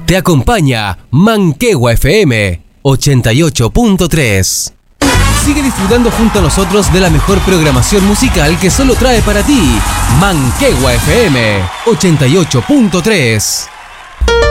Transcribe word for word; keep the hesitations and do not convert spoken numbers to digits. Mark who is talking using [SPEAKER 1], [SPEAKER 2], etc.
[SPEAKER 1] Te acompaña Manquehua F M ochenta y ocho punto tres. Sigue disfrutando junto a nosotros de la mejor programación musical que solo trae para ti Manquehua F M ochenta y ocho punto tres.